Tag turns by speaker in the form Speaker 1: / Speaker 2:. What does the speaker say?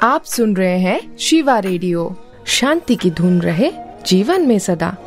Speaker 1: आप सुन रहे हैं शिवा रेडियो। शांति की धुन रहे जीवन में सदा।